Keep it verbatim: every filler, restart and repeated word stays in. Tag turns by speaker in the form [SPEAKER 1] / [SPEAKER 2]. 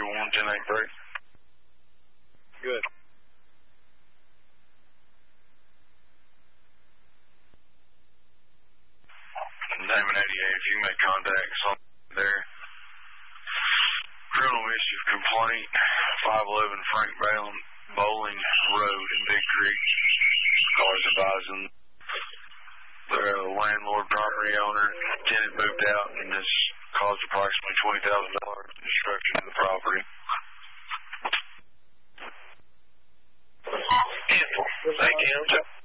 [SPEAKER 1] two one, ten eight three.
[SPEAKER 2] Good.
[SPEAKER 1] Diamond eighty-eight, if you make contact on there. Criminal mischief complaint, five eleven Frank Bowling, Bowling Road in Big Creek. Cars advising the landlord, property owner, tenant moved out and has caused approximately twenty thousand dollars in destruction of the property.
[SPEAKER 3] Thank you.